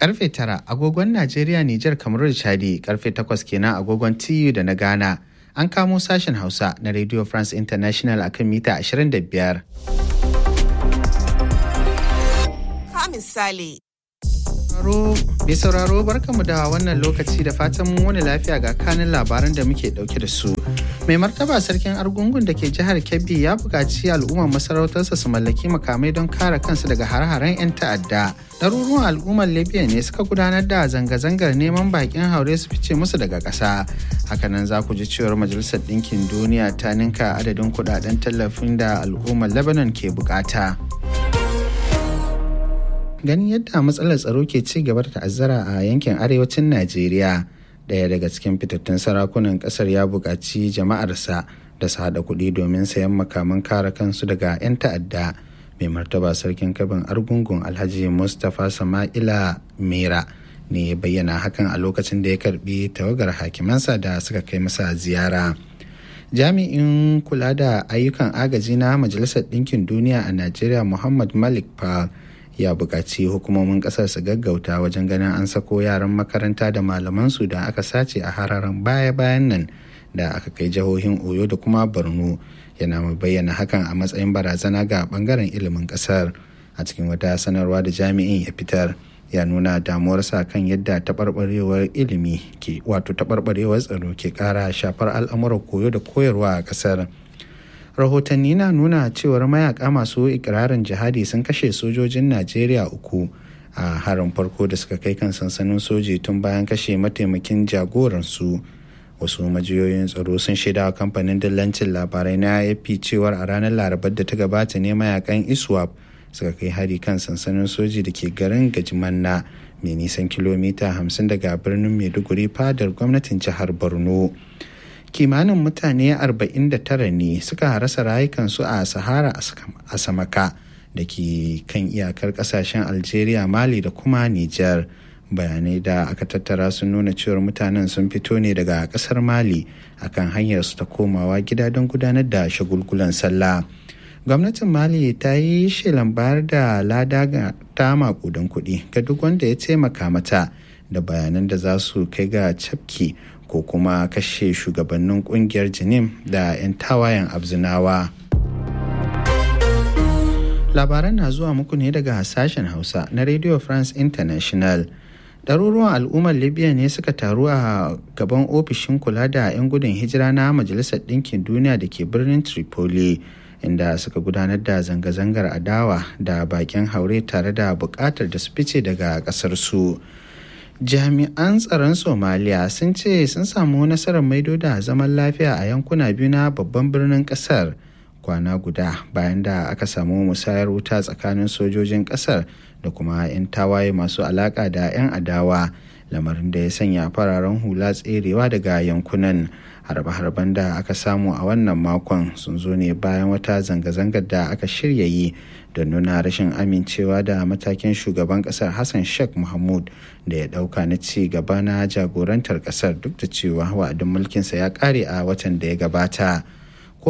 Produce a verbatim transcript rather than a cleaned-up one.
Karfe tara agogon Najeriya, Nijar, Kamaru da Chadi, karfe takwas kenan agogon T U da na Ghana. An kamo sashen Hausa na Radio France International akan mita ashirin da biyar. Ka misali. Mai sauraro barkamu da wannan lokaci da fatan mun wani lafiya ga kanin labaran da muke dauke da su. Mai martaba sarkin Argungun da ke jihar Kebbi ya buƙaci al'ummar masarautarsa su mallaki makamai don kare kansu daga har-haren 'yan ta'adda. Ɗaruruwan al'ummar Libya ne suka gudanar da zanga-zangar neman bakin haure su fice musu daga ƙasa. Hakanan za ku ji cewar Majalisar Ɗinkin Duniya ta ninka adadin kuɗaɗen tallafin da al'ummar Lebanon ke buƙata. Ganin yadda matsalar tsaro ke ci gaba da ta'azzara a yankin arewacin Najeriya, ɗaya daga cikin fitattun sarakunan ƙasar ya buƙaci jama'arsa da su haɗa kuɗi domin sayan makaman kare kansu daga 'yan ta'adda. Mai martaba sarkin Kabin Argungun Alhaji Mustapha Sama'ila Mera ne ya bayyana hakan a lokacin da ya karbi tawagar hakimansa da suka kai masa ziyara. Jami'in kula da ayyukan agaji na Majalisar Ɗinkin Duniya a Najeriya Muhammad Malik Pal ya buƙaci hukumomin ƙasar su gaggauta wajen ganin an sako yaran makaranta da malamansu da aka sace a hararen baya-bayan nan da aka kai jihohin Oyo da kuma Borno. Yana mai bayyana hakan a matsayin barazana ga ɓangaren ilimin ƙasar. A cikin wata sanarwa da jami'in ya fitar, ya nuna damuwarsa kan yadda taɓarɓarewar ilimi ke wato taɓarɓarewar tsaro ke ƙara shafar al'amuran koyo da koyarwa a ƙasar. Rahotanni na nuna cewar mayaka masu ikirarin jihadi sun kashe sojojin Najeriya uku a harin farko da suka kai kan sansanin soji tun bayan kashe mataimakin jagoransu. Wasu majiyoyin tsaro sun shaida wa kamfanin dillancin labarai na A F P cewar a ranar Larabar da ta gabata ne mayakan ISWAP suka kai hari kan sansanin soji da ke garin Gajimanna mai nisan kilomita hamsin daga birnin Maiduguri fadar gwamnatin jihar Borno. Kimanin mutane arba'in da tara ne suka rasa rayukansu a Sahara a Samaka da ke kan iyakar kasashen Algeria, Mali da kuma Nijar. Bayanai da aka tattara sun nuna cewar mutanen sun fito ne daga kasar Mali akan hanyar su ta komawa gida don gudanar da shagulgulan sallah. Gwamnatin Mali ta yi shelan bayar da lada ga ta makudan kuɗi ga duk wanda ya taimaka mata da bayanan da za su kai ga cafke ko kuma kashe shugabannin kungiyar Jinim da 'yan tawayen Abzinawa. Labaran na zuwa muku ne daga sashen Hausa na Radio France International. Ɗaruruwan al'ummar Libya ne suka taru a gaban ofishin kula da 'yan gudun hijira na Majalisar Ɗinkin Duniya da ke birnin Tripoli, inda suka gudanar da zanga-zangar adawa da bakin haure tare da buƙatar da su fice daga ƙasar su. Jami'an tsaron Somaliya sun ce sun samu nasarar maido da zaman lafiya a yankuna biyu na babban birnin kasar kwana guda bayan da aka samu musayar wuta tsakanin sojojin kasar da kuma 'yan tawaye masu alaka da 'yan adawa, lamarin da ya sanya fararen hula tserewa daga yankunan. Harbe-harben da aka samu a wannan makon sun zo ne bayan wata zanga-zangar da aka shirya yi don nuna rashin amincewa da matakin shugaban kasar Hassan Sheikh Mohamud da ya dauka na ci gaba na jagorantar kasar duk da cewa wa'adin mulkinsa ya kare a watan da ya gabata.